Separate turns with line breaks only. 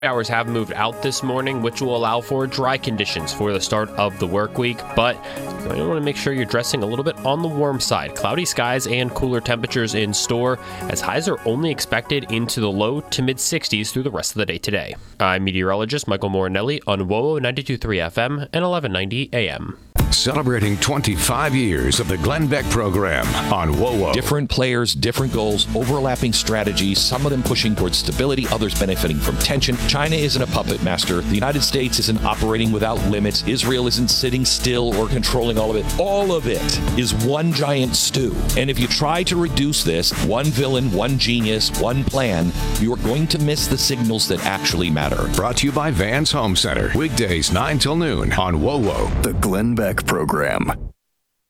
Hours have moved out this morning, which will allow for dry conditions for the start of the work week, but you're going to want to make sure you're dressing a little bit on the warm side. Cloudy skies and cooler temperatures in store, as highs are only expected into the low to mid 60s through the rest of the day today. I'm meteorologist Michael Morinelli on WOWO 92.3 FM and 1190 AM.
Celebrating 25 years of the Glenn Beck program on WOWO.
Different players, different goals, overlapping strategies, some of them pushing towards stability, others benefiting from tension. China isn't a puppet master. The United States isn't operating without limits. Israel isn't sitting still or controlling all of it. All of it is one giant stew. And if you try to reduce this, one villain, one genius, one plan, you are going to miss the signals that actually matter.
Brought to you by Vans Home Center. Weekdays 9 till noon on WOWO.
The Glenn Beck program.